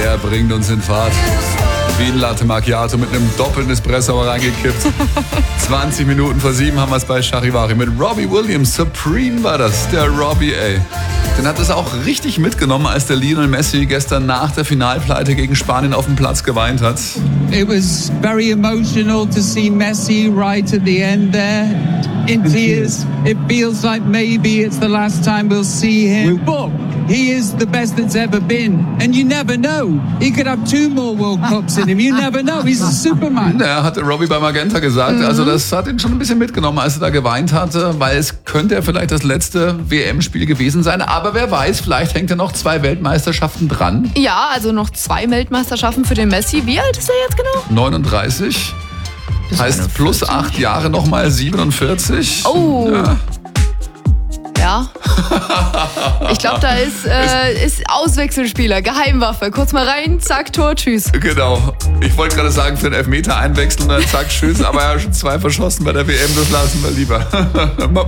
Er bringt uns in Fahrt. Wie ein Latte Macchiato mit einem doppelten Espresso reingekippt. 20 Minuten vor 7 haben wir es bei Charivari mit Robbie Williams. Supreme war das, der Robbie, ey. Den hat es auch richtig mitgenommen, als der Lionel Messi gestern nach der Finalpleite gegen Spanien auf dem Platz geweint hat. It was very emotional to see Messi right at the end there in tears. It feels like maybe it's the last time we'll see him. But he is the best that's ever been. And you never know. He could have 2 more World Cups in him. You never know. He's a Superman. Ja, hat Robbie bei Magenta gesagt. Also das hat ihn schon ein bisschen mitgenommen, als er da geweint hatte, weil es könnte ja vielleicht das letzte WM-Spiel gewesen sein. Aber wer weiß, vielleicht hängt ja noch 2 Weltmeisterschaften dran. Ja, also noch 2 Weltmeisterschaften für den Messi. Wie alt ist er jetzt genau? 39. Heißt plus 8 Jahre nochmal 47. Oh. Ja. Ich glaube, da ist Auswechselspieler, Geheimwaffe. Kurz mal rein, zack, Tor, tschüss. Genau. Ich wollte gerade sagen, für den Elfmeter einwechseln und dann zack, tschüss. Aber er hat schon 2 verschossen bei der WM, das lassen wir lieber.